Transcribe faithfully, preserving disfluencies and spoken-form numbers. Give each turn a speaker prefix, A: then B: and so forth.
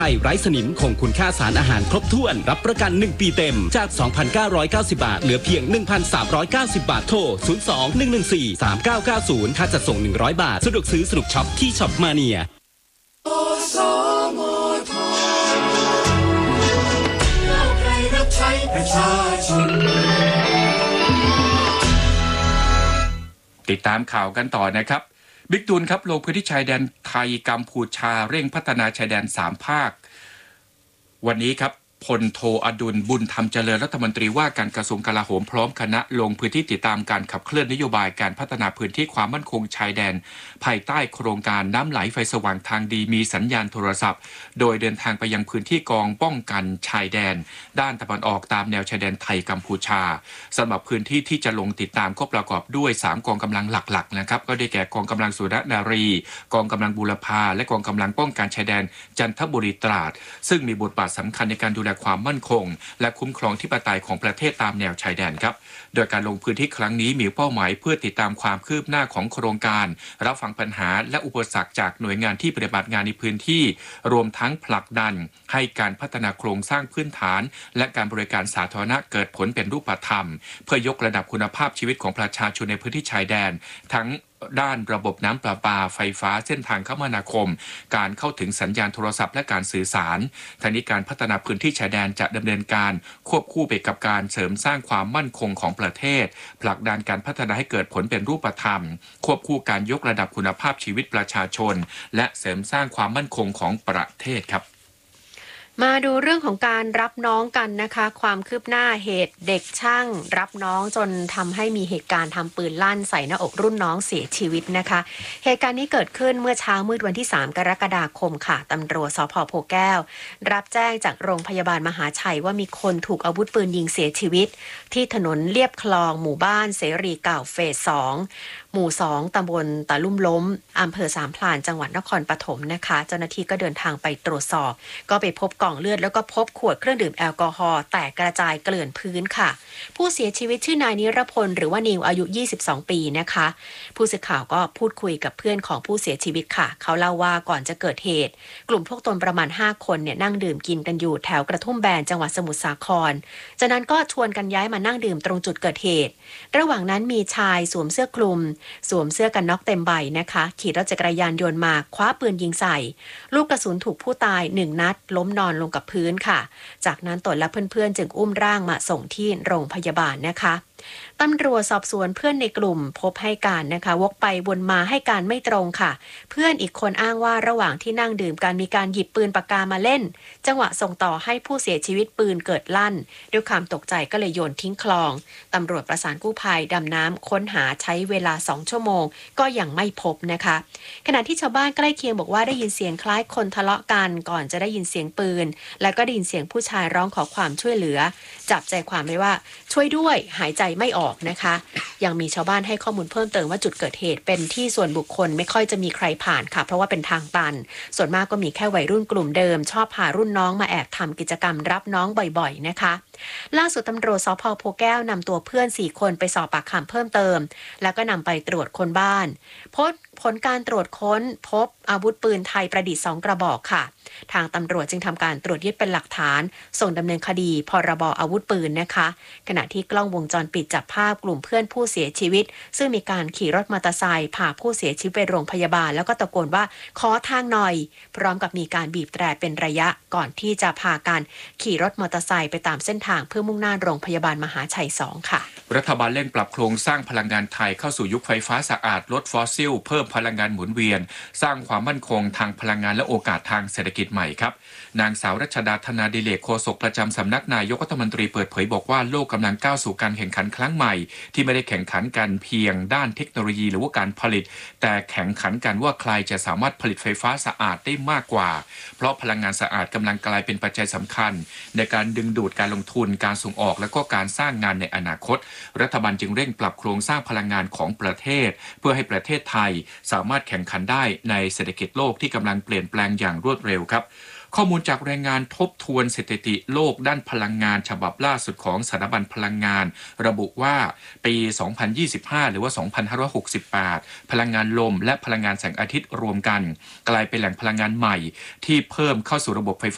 A: ไอไร้สนิมคงคุณค่าสารอาหารครบถ้วนรับประกันหนึ่งปีเต็มจาก สองพันเก้าร้อยเก้าสิบ บาทเหลือเพียง หนึ่งพันสามร้อยเก้าสิบ บาทโทร ศูนย์ สอง หนึ่ง หนึ่ง สี่ สาม เก้า เก้า ศูนย์ ค่าจัดส่งหนึ่งร้อยบาทสะดวกซื้อสนุกช็อปที่ช็อปมาเนีย
B: ติดตามข่าวกันต่อนะครับบิ๊กตูนครับลงพื้นที่ชายแดนไทยกัมพูชาเร่งพัฒนาชายแดนสามภาควันนี้ครับพลโทอดุลบุญธรรมเจริญรัฐมนตรีว่าการกระทรวงกลาโหมพร้อมคณะลงพื้นที่ติดตามการขับเคลื่อนนโยบายการพัฒนาพื้นที่ความมั่นคงชายแดนภายใต้โครงการน้ำไหลไฟสว่างทางดีมีสัญญาณโทรศัพท์โดยเดินทางไปยังพื้นที่กองป้องกันชายแดนด้านตะวันออกตามแนวชายแดนไทยกัมพูชาสำหรับพื้นที่ที่จะลงติดตามก็ประกอบด้วยสามกองกำลังหลักๆนะครับก็ได้แก่กองกำลังสุรนารีกองกำลังบูรพาและกองกำลังป้องกันชายแดนจันทบุรีตราดซึ่งมีบทบาทสำคัญในการดูแลความมั่นคงและคุ้มครองที่ปไตยของประเทศตามแนวชายแดนครับโดยการลงพื้นที่ครั้งนี้มีเป้าหมายเพื่อติดตามความคืบหน้าของโครงการรับฟังปัญหาและอุปสรรคจากหน่วยงานที่ปฏิบัติงานในพื้นที่รวมทั้งผลักดันให้การพัฒนาโครงสร้างพื้นฐานและการบริการสาธารณะเกิดผลเป็นรูปธรรมเพื่อยกระดับคุณภาพชีวิตของประชาชนในพื้นที่ชายแดนทั้งด้านระบบน้ำประปาไฟฟ้าเส้นทางคมนาคมการเข้าถึงสัญญาณโทรศัพท์และการสื่อสารทางนี้การพัฒนาพื้นที่ชายแดนจะดำเนินการควบคู่ไปกับการเสริมสร้างความมั่นคงของประเทศผลักดันการพัฒนาให้เกิดผลเป็นรูปธรรมควบคู่การยกระดับคุณภาพชีวิตประชาชนและเสริมสร้างความมั่นคงของประเทศครับ
C: มาดูเรื่องของการรับน้องกันนะคะความคืบหน้าเหตุเด็กช่างรับน้องจนทำให้มีเหตุการณ์ทำปืนลั่นใส่หน้าอกรุ่นน้องเสียชีวิตนะคะเหตุการณ์นี้เกิดขึ้นเมื่อเช้ามืดวันที่สามกรกฎาคมค่ะตำรวจสภ.โพแก้วรับแจ้งจากโรงพยาบาลมหาชัยว่ามีคนถูกอาวุธปืนยิงเสียชีวิตที่ถนนเลียบคลองหมู่บ้านเสรีเก่าเฟสสองหมู่สองตำบลตะลุ่มล้มอำเภอสามพรานจังหวัดนครปฐมนะคะเจ้าหน้าที่ก็เดินทางไปตรวจสอบก็ไปพบกล่องเลือดแล้วก็พบขวดเครื่องดื่มแอลกอฮอล์แตกกระจายเกลื่อนพื้นค่ะผู้เสียชีวิตชื่อนายนิรพลหรือว่านิวอายุยี่สิบสองปีนะคะผู้สื่อข่าวก็พูดคุยกับเพื่อนของผู้เสียชีวิตค่ะเขาเล่าว่าก่อนจะเกิดเหตุกลุ่มพวกตนประมาณห้าคนเนี่ยนั่งดื่มกินกันอยู่แถวกระทุ่มแบนจังหวัดสมุทรสาครจากนั้นก็ชวนกันย้ายมานั่งดื่มตรงจุดเกิดเหตุระหว่างนั้นมีชายสวมเสื้อคลุมสวมเสื้อกันน็อกเต็มใบนะคะขี่รถจักรยานยนต์มาคว้าปืนยิงใส่ลูกกระสุนถูกผู้ตายหนึ่งนัดล้มนอนลงกับพื้นค่ะจากนั้นตนและเพื่อนๆจึงอุ้มร่างมาส่งที่โรงพยาบาลนะคะตำรวจสอบสวนเพื่อนในกลุ่มพบให้การนะคะวกไปวนมาให้การไม่ตรงค่ะเพื่อนอีกคนอ้างว่าระหว่างที่นั่งดื่มกันมีการหยิบปืนปากกามาเล่นจังหวะส่งต่อให้ผู้เสียชีวิตปืนเกิดลั่นด้วยความตกใจก็เลยโยนทิ้งคลองตำรวจประสานกู้ภัยดำน้ำค้นหาใช้เวลาสองชั่วโมงก็ยังไม่พบนะคะขณะที่ชาวบ้านใกล้เคียงบอกว่าได้ยินเสียงคล้ายคนทะเลาะกันก่อนจะได้ยินเสียงปืนแล้วก็ได้ยินเสียงผู้ชายร้องขอความช่วยเหลือจับใจความได้ว่าช่วยด้วยหายใจไม่ออกนะคะยังมีชาวบ้านให้ข้อมูลเพิ่มเติมว่าจุดเกิดเหตุเป็นที่ส่วนบุคคลไม่ค่อยจะมีใครผ่านค่ะเพราะว่าเป็นทางตันส่วนมากก็มีแค่วัยรุ่นกลุ่มเดิมชอบพารุ่นน้องมาแอบทำกิจกรรมรับน้องบ่อยๆนะคะล่าสุดตำรวจสภ.โพแก้วนำตัวเพื่อนสี่คนไปสอบปากคำเพิ่มเติมแล้วก็นำไปตรวจค้นบ้านพบผลการตรวจค้นพบอาวุธปืนไทยประดิษฐ์สองกระบอกค่ะทางตำรวจจึงทำการตรวจยึดเป็นหลักฐานส่งดำเนินคดีพรบอาวุธปืนนะคะขณะที่กล้องวงจรปิดจับภาพกลุ่มเพื่อนผู้เสียชีวิตซึ่งมีการขี่รถมอเตอร์ไซค์พาผู้เสียชีวิตไปโรงพยาบาลแล้วก็ตะโกนว่าขอทางหน่อยพร้อมกับมีการบีบแตรเป็นระยะก่อนที่จะพากันขี่รถมอเตอร์ไซค์ไปตามเส้นทางเพื่อมุ่งหน้าโรงพยาบาลมหาชัยสองค่ะ
B: รัฐบาลเร่งปรับโครงสร้างพลังงานไทยเข้าสู่ยุคไฟฟ้าสะอาดลดฟอสซิลเพิ่มพลังงานหมุนเวียนสร้างความมั่นคงทางพลังงานและโอกาสทางเศรษฐกิจใหม่ครับนางสาวรัชดาธนาดิเลกโฆษกประจำสำนักนายกรัฐมนตรีเปิดเผยบอกว่าโลกกำลังก้าวสู่การแข่งขันครั้งใหม่ที่ไม่ได้แข่งขันกันเพียงด้านเทคโนโลยีหรือว่าการผลิตแต่แข่งขันกันว่าใครจะสามารถผลิตไฟฟ้าสะอาดได้มากกว่าเพราะพลังงานสะอาดกำลังกลายเป็นปัจจัยสำคัญในการดึงดูดการลงทุนการส่งออกและก็การสร้างงานในอนาคตรัฐบาลจึงเร่งปรับโครงสร้างพลังงานของประเทศเพื่อให้ประเทศไทยสามารถแข่งขันได้ในเศรษฐกิจโลกที่กำลังเปลี่ยนแปลงอย่างรวดเร็วครับข้อมูลจากรายงานทบทวนสถิติโลกด้านพลังงานฉบับล่าสุดของสถาบันพลังงานระบุว่าปี สองพันยี่สิบห้า หรือว่า สองพันห้าร้อยหกสิบแปด พลังงานลมและพลังงานแสงอาทิตย์รวมกันกลายเป็นแหล่งพลังงานใหม่ที่เพิ่มเข้าสู่ระบบไฟฟ้า